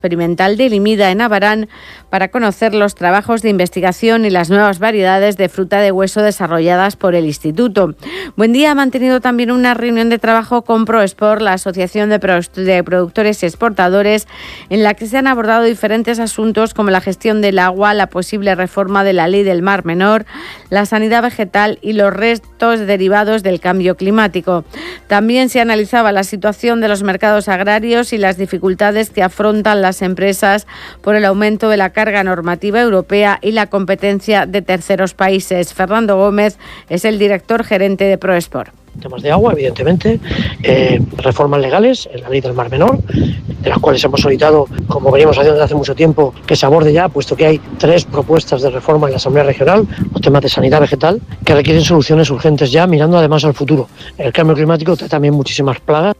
experimental de Limida en Abarán para conocer los trabajos de investigación y las nuevas variedades de fruta de hueso desarrolladas por el Instituto. Buendía ha mantenido también una reunión de trabajo con Proesport, la Asociación de Productores y Exportadores, en la que se han abordado diferentes asuntos como la gestión del agua, la posible reforma de la Ley del Mar Menor, la sanidad vegetal y los retos derivados del cambio climático. También se analizaba la situación de los mercados agrarios y las dificultades que afrontan las empresas por el aumento de la carga normativa europea y la competencia de terceros países. Fernando Gómez es el director gerente de Proesport. Temas de agua, evidentemente, reformas legales en la Ley del Mar Menor, de las cuales hemos solicitado, como venimos haciendo desde hace mucho tiempo, que se aborde ya, puesto que hay 3 propuestas de reforma en la Asamblea Regional, los temas de sanidad vegetal, que requieren soluciones urgentes ya, mirando además al futuro. El cambio climático trae también muchísimas plagas.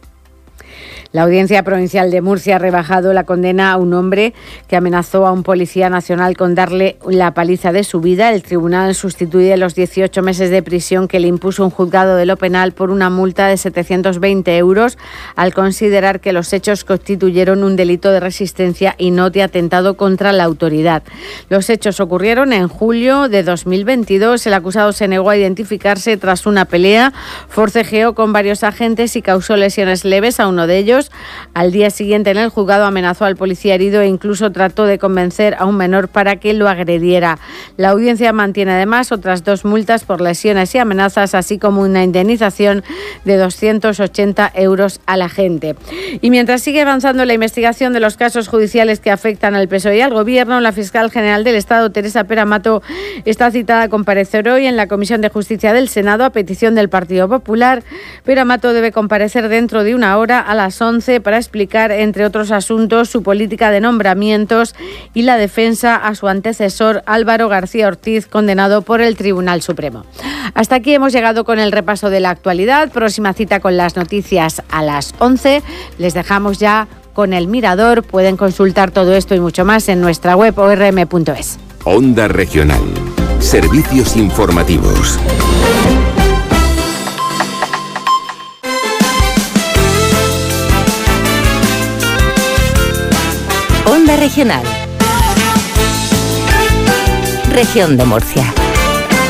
La Audiencia Provincial de Murcia ha rebajado la condena a un hombre que amenazó a un policía nacional con darle la paliza de su vida. El tribunal sustituye los 18 meses de prisión que le impuso un juzgado de lo penal por una multa de 720 euros al considerar que los hechos constituyeron un delito de resistencia y no de atentado contra la autoridad. Los hechos ocurrieron en julio de 2022. El acusado se negó a identificarse tras una pelea, forcejeó con varios agentes y causó lesiones leves a uno de ellos. Al día siguiente en el juzgado amenazó al policía herido e incluso trató de convencer a un menor para que lo agrediera. La audiencia mantiene además otras 2 multas por lesiones y amenazas, así como una indemnización de 280 euros al agente. Y mientras sigue avanzando la investigación de los casos judiciales que afectan al PSOE y al Gobierno, la fiscal general del Estado, Teresa Pera Mato, está citada a comparecer hoy en la Comisión de Justicia del Senado a petición del Partido Popular. Pera Mato debe comparecer dentro de una hora a las 11 para explicar, entre otros asuntos, su política de nombramientos y la defensa a su antecesor Álvaro García Ortiz, condenado por el Tribunal Supremo. Hasta aquí hemos llegado con el repaso de la actualidad. Próxima cita con las noticias a las 11. Les dejamos ya con El Mirador. Pueden consultar todo esto y mucho más en nuestra web orm.es. Onda Regional. Servicios informativos. Onda Regional. Región de Murcia.